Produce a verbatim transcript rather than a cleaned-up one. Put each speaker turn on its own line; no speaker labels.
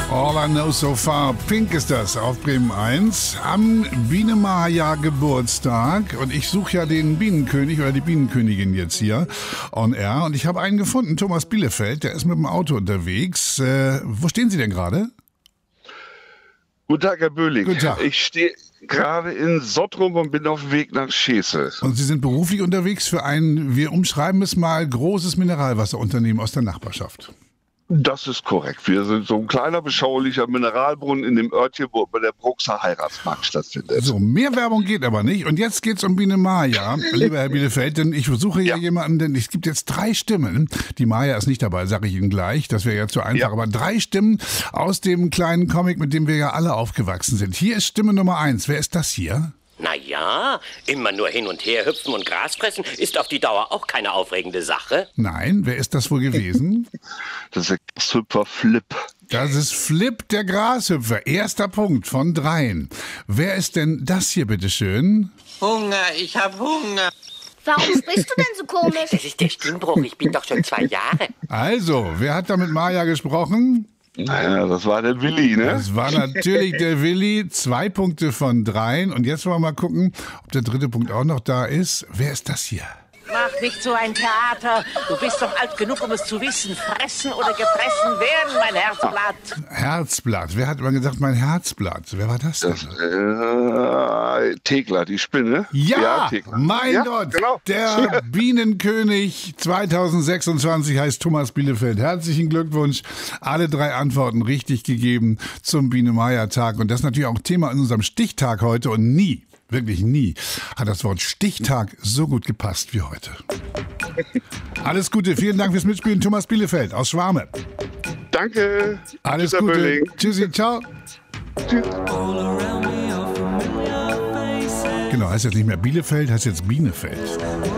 All I Know So Far, Pink ist das auf Bremen eins am Biene-Maja Geburtstag. Und ich suche ja den Bienenkönig oder die Bienenkönigin jetzt hier on air. Und ich habe einen gefunden, Thomas Bielefeld, der ist mit dem Auto unterwegs. Äh, wo stehen Sie denn gerade?
Guten Tag, Herr Böhling.
Guten Tag.
Ich stehe gerade in Sottrum und bin auf dem Weg nach Schese.
Und Sie sind beruflich unterwegs für ein, wir umschreiben es mal, großes Mineralwasserunternehmen aus der Nachbarschaft.
Das ist korrekt. Wir sind so ein kleiner, beschaulicher Mineralbrunnen in dem Örtchen, wo bei der Bruxer Heiratsmarkt stattfindet.
So, mehr Werbung geht aber nicht. Und jetzt geht's um Biene Maja, lieber Herr Bielefeld, denn ich versuche ja, ja jemanden, denn es gibt jetzt drei Stimmen. Die Maja ist nicht dabei, sage ich Ihnen gleich. Das wäre ja zu einfach. Ja. Aber drei Stimmen aus dem kleinen Comic, mit dem wir ja alle aufgewachsen sind. Hier ist Stimme Nummer eins. Wer ist das hier?
Naja, immer nur hin und her hüpfen und Gras fressen ist auf die Dauer auch keine aufregende Sache.
Nein, wer ist das wohl gewesen?
Das ist der Grashüpfer Flip.
Das ist Flip, der Grashüpfer. Erster Punkt von dreien. Wer ist denn das hier, bitteschön?
Hunger, ich hab Hunger.
Warum sprichst du denn so komisch?
Das ist der Stimmbruch, ich bin doch schon zwei Jahre.
Also, wer hat da mit Maja gesprochen?
Naja, das war der Willi, ne?
Das war natürlich der Willi. Zwei Punkte von dreien. Und jetzt wollen wir mal gucken, ob der dritte Punkt auch noch da ist. Wer ist das hier?
Mach nicht so ein Theater. Du bist doch alt genug, um es zu wissen. Fressen oder gefressen werden, mein Herzblatt.
Herzblatt. Wer hat immer gesagt, mein Herzblatt? Wer war das denn?
Das, äh, Thekla, die Spinne.
Ja, ja Thekla. Mein
ja,
Gott.
Genau.
Der Bienenkönig zweitausendsechsundzwanzig heißt Thomas Bielefeld. Herzlichen Glückwunsch. Alle drei Antworten richtig gegeben zum Biene-Maja-Tag. Und das ist natürlich auch Thema in unserem Stichtag heute. Und nie, wirklich nie, hat das Wort Stichtag so gut gepasst wie heute. Alles Gute, vielen Dank fürs Mitspielen, Thomas Bielefeld aus Schwame.
Danke.
Alles
Tschüss,
Gute. Tschüssi, ciao.
Tschüss.
Genau, heißt jetzt nicht mehr Bielefeld, heißt jetzt Bienefeld.